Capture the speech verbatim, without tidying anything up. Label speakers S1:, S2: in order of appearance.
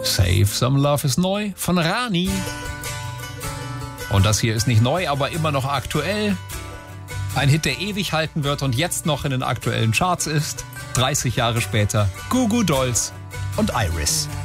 S1: Save Some Love ist neu von Rani. Und das hier ist nicht neu, aber immer noch aktuell. Ein Hit, der ewig halten wird und jetzt noch in den aktuellen Charts ist. dreißig Jahre später. Goo Goo Dolls und Iris.